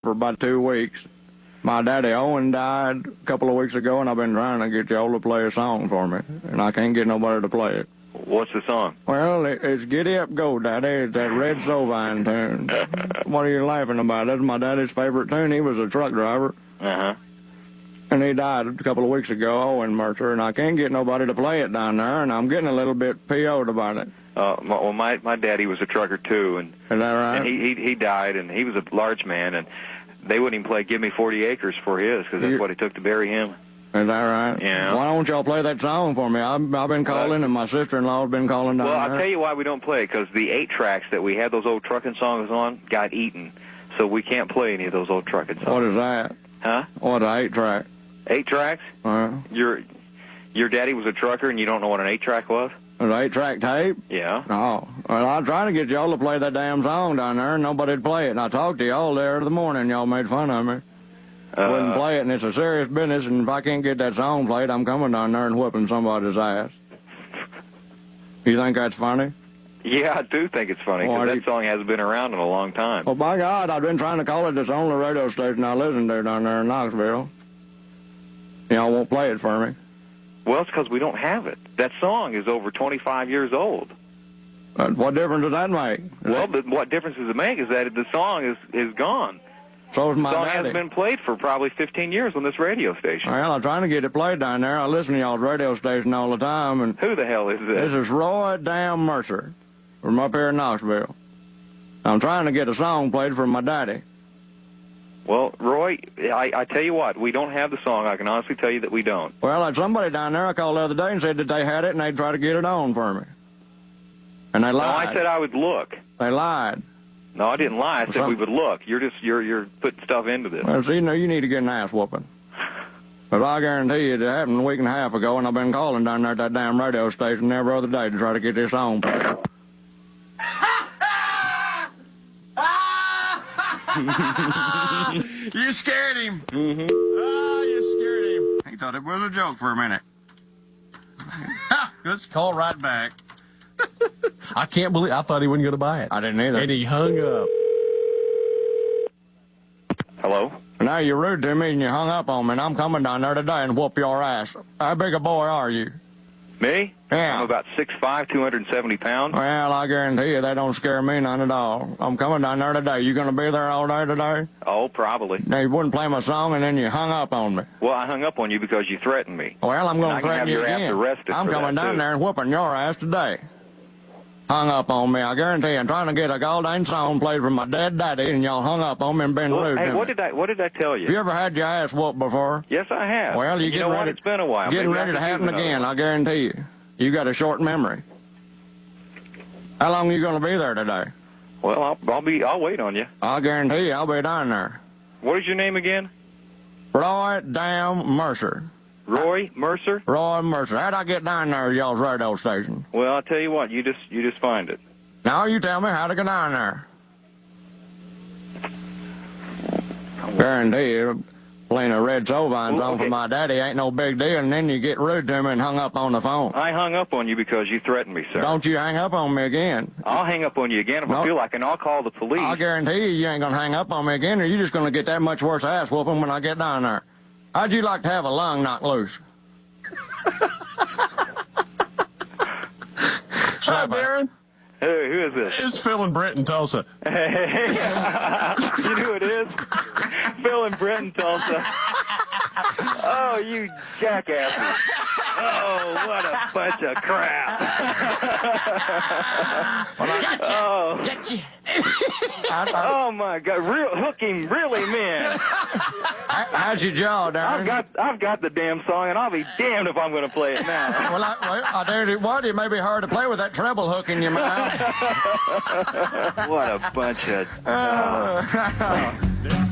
for about 2 weeks. My daddy Owen died a couple of weeks ago, and I've been trying to get y'all to play a song for me, and I can't get nobody to play it. What's the song? Well, it's Giddy Up Go, Daddy. It's that Red Sovine tune. What are you laughing about? That's my daddy's favorite tune. He was a truck driver. Uh-huh. And he died a couple of weeks ago, Owen Mercer, and I can't get nobody to play it down there, and I'm getting a little bit PO'd about it. Well, my daddy was a trucker, too. And, is that right? And he died, and he was a large man, and they wouldn't even play Give Me 40 Acres for his, because that's what it took to bury him. Is that right? Yeah. Why don't y'all play that song for me? I've been calling, and my sister-in-law's been calling down there. Well, I'll tell you why we don't play it, because the 8 tracks that we had those old trucking songs on got eaten. So we can't play any of those old trucking songs. What is that? Huh? What, an 8-track? 8 tracks? Your daddy was a trucker, and you don't know what an 8-track was? An 8-track tape? Yeah. Oh. Well, I was trying to get y'all to play that damn song down there, and nobody'd play it. And I talked to y'all there the morning. Y'all made fun of me. Wouldn't play it, and it's a serious business, and if I can't get that song played, I'm coming down there and whooping somebody's ass. You think that's funny? Yeah, I do think it's funny, because that song hasn't been around in a long time. Well, by God, I've been trying to call it this only radio station I listen to down there in Knoxville. Y'all won't play it for me. Well, it's because we don't have it. That song is over 25 years old. What difference does that make? Well, what difference does it make is that the song is gone. So is my daddy. The song daddy. hasn't been played for probably 15 years on this radio station. Well, I'm trying to get it played down there. I listen to y'all's radio station all the time. And who the hell is this? This is Roy Damn Mercer from up here in Knoxville. I'm trying to get a song played for my daddy. Well, Roy, I tell you what, we don't have the song. I can honestly tell you that we don't. Well, there's somebody down there I called the other day and said that they had it and they'd try to get it on for me. And they lied. No, I said I would look. They lied. No, I didn't lie. I said we would look. You're putting stuff into this. Well, see, you need to get an ass whooping. But I guarantee you it happened a week and a half ago, and I've been calling down there at that damn radio station every other day to try to get this song played. You scared him. Mm-hmm. Oh, you scared him. He thought it was a joke for a minute. Let's call right back. I can't believe, I thought he wasn't going to buy it. I didn't either. And he hung up. Hello? Now you're rude to me and you hung up on me, and I'm coming down there today and whoop your ass. How big a boy are you? Me? Yeah. I'm about 6'5", 270 pounds. Well, I guarantee you that don't scare me none at all. I'm coming down there today. You going to be there all day today? Oh, probably. Now, you wouldn't play my song, and then you hung up on me. Well, I hung up on you because you threatened me. Well, I'm going to threaten you again. I'm coming down there and whooping your ass today. Hung up on me. I guarantee you, I'm trying to get a goddamn song played from my dead daddy, and y'all hung up on me and been rude to me. What did I tell you? Have you ever had your ass whooped before? Yes, I have. Well, you know what? It's been a while. Getting ready to happen again, I guarantee you. You got a short memory. How long are you going to be there today? Well, I'll wait on you. I guarantee you, I'll be down there. What is your name again? Roy Damn Mercer. Roy Mercer? Roy Mercer. How'd I get down there to y'all's radio station? Well, I'll tell you what, you just find it. Now you tell me how to get down there. Guarantee you, playing a Red Sovine song for my daddy ain't no big deal, and then you get rude to me and hung up on the phone. I hung up on you because you threatened me, sir. Don't you hang up on me again. I'll hang up on you again if I feel like, and I'll call the police. I guarantee you ain't going to hang up on me again, or you're just going to get that much worse ass whooping when I get down there. How'd you like to have a lung knocked loose? Hi, Darren. Hey, who is this? It's Phil and Brent in Tulsa. Hey, you know who it is? Phil and Brent in Tulsa. Oh, you jackasses. Oh, what a bunch of crap. Gotcha. Oh. Gotcha. Oh, my God. Hooking really, man. How's your jaw, Darren? I've got the damn song, and I'll be damned if I'm going to play it now. Well, I dare you what? It may be hard to play with that treble hook in your mouth. What a bunch of...